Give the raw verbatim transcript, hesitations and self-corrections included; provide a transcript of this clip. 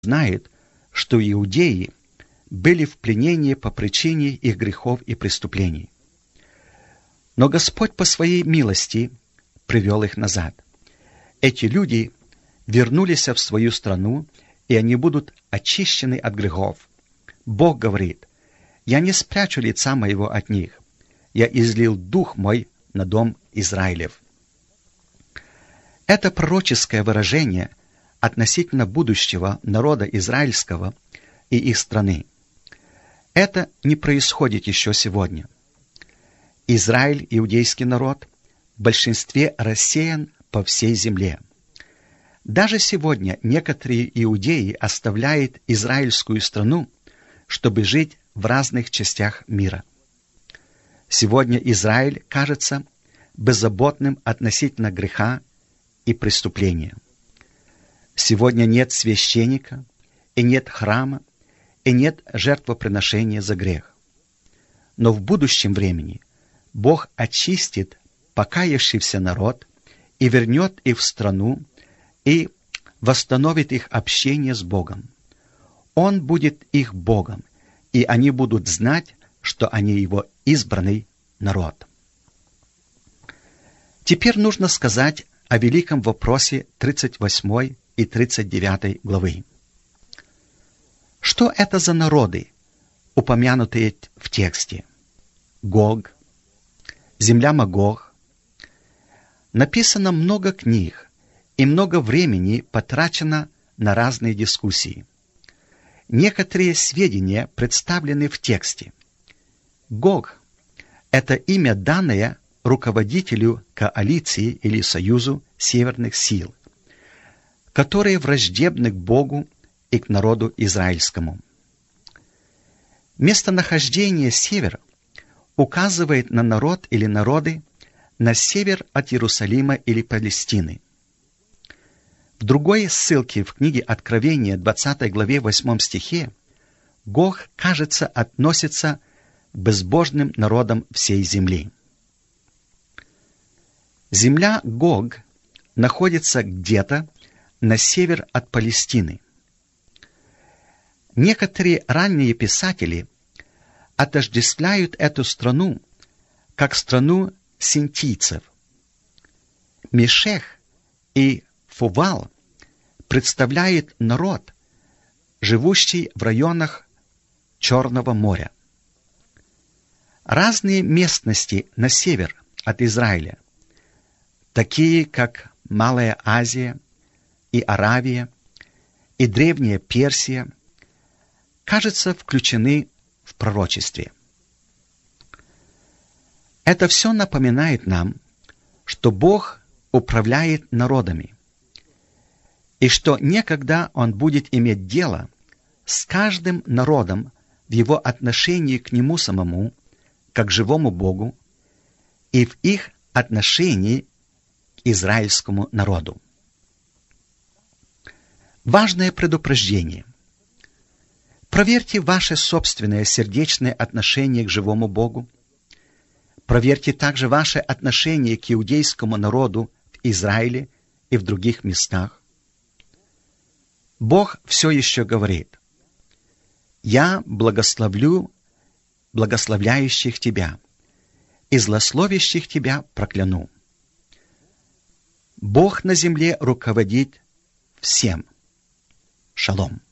знает, что иудеи были в пленении по причине их грехов и преступлений. Но Господь по своей милости привел их назад. Эти люди вернулись в свою страну, и они будут очищены от грехов. Бог говорит: «Я не спрячу лица моего от них. Я излил дух мой на дом Израилев». Это пророческое выражение относительно будущего народа израильского и их страны. Это не происходит еще сегодня. Израиль, иудейский народ, в большинстве рассеян по всей земле. Даже сегодня некоторые иудеи оставляют израильскую страну, чтобы жить в разных частях мира. Сегодня Израиль кажется беззаботным относительно греха и преступления. Сегодня нет священника, и нет храма, и нет жертвоприношения за грех. Но в будущем времени Бог очистит покаявшийся народ и вернет их в страну и восстановит их общение с Богом. Он будет их Богом, и они будут знать, что они Его избранный народ. Теперь нужно сказать о великом вопросе тридцать восьмой и тридцать девятой главы. Что это за народы, упомянутые в тексте? Гог, земля Магог. Написано много книг, и много времени потрачено на разные дискуссии. Некоторые сведения представлены в тексте. Гог – это имя, данное руководителю коалиции или союзу северных сил, которые враждебны к Богу и к народу израильскому. Местонахождение севера указывает на народ или народы на север от Иерусалима или Палестины. В другой ссылке в книге Откровения, двадцатой главе, восьмом стихе, Гог, кажется, относится к безбожным народам всей земли. Земля Гог находится где-то на север от Палестины. Некоторые ранние писатели отождествляют эту страну как страну синтийцев. Мешех и Фувал представляет народ, живущий в районах Черного моря. Разные местности на север от Израиля, такие как Малая Азия и Аравия и Древняя Персия, кажется, включены в пророчестве. Это все напоминает нам, что Бог управляет народами, и что некогда Он будет иметь дело с каждым народом в его отношении к Нему самому, как живому Богу, и в их отношении к израильскому народу. Важное предупреждение. Проверьте ваше собственное сердечное отношение к живому Богу. Проверьте также ваше отношение к иудейскому народу в Израиле и в других местах. Бог все еще говорит: «Я благословлю благословляющих тебя, и злословящих тебя прокляну». Бог на земле руководит всем. Шалом.